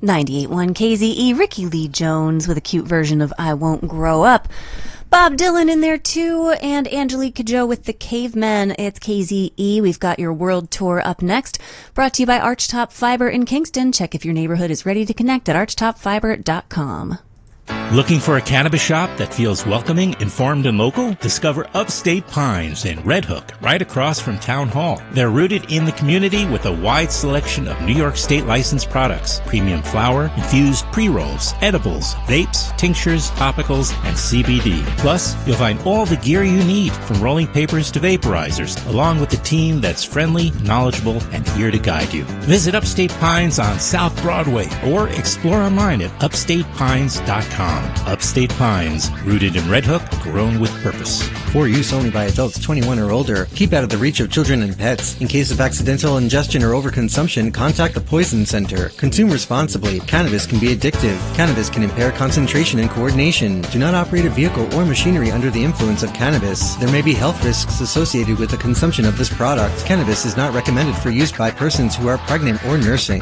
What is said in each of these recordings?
98.1 KZE, Ricky Lee Jones with a cute version of I Won't Grow Up. Bob Dylan in there too, and Angelique Kidjo with the Cavemen. It's KZE. We've got your world tour up next. Brought to you by Archtop Fiber in Kingston. Check if your neighborhood is ready to connect at archtopfiber.com. Looking for a cannabis shop that feels welcoming, informed, and local? Discover Upstate Pines in Red Hook, right across from Town Hall. They're rooted in the community with a wide selection of New York State licensed products, premium flower, infused pre-rolls, edibles, vapes, tinctures, topicals, and CBD. Plus, you'll find all the gear you need, from rolling papers to vaporizers, along with a team that's friendly, knowledgeable, and here to guide you. Visit Upstate Pines on South Broadway or explore online at upstatepines.com. Upstate Pines, rooted in Red Hook, grown with purpose. For use only by adults 21 or older. Keep out of the reach of children and pets. In case of accidental ingestion or overconsumption, contact the Poison Center. Consume responsibly. Cannabis can be addictive. Cannabis can impair concentration and coordination. Do not operate a vehicle or machinery under the influence of cannabis. There may be health risks associated with the consumption of this product. Cannabis is not recommended for use by persons who are pregnant or nursing.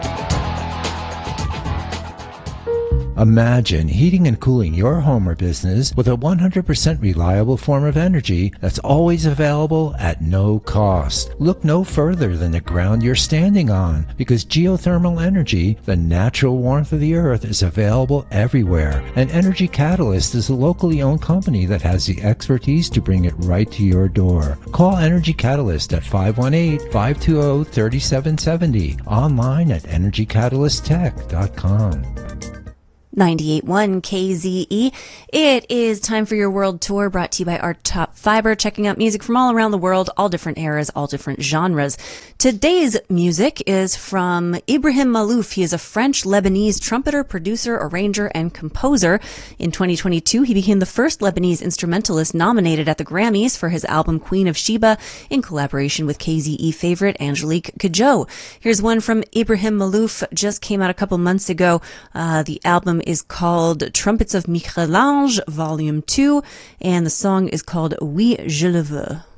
Imagine heating and cooling your home or business with a 100% reliable form of energy that's always available at no cost. Look no further than the ground you're standing on, because geothermal energy, the natural warmth of the earth, is available everywhere. And Energy Catalyst is a locally owned company that has the expertise to bring it right to your door. Call Energy Catalyst at 518-520-3770. Online at energycatalysttech.com. 98.1 KZE. It is time for your world tour, brought to you by Archtop Fiber, checking out music from all around the world, all different eras, all different genres. Today's music is from Ibrahim Malouf. He is a French-Lebanese trumpeter, producer, arranger, and composer. In 2022, he became the first Lebanese instrumentalist nominated at the Grammys for his album Queen of Sheba, in collaboration with KZE favorite Angelique Kidjo. Here's one from Ibrahim Malouf, just came out a couple months ago. The album is called Trumpets of Michel-Ange, Volume 2, and the song is called Oui, je le veux.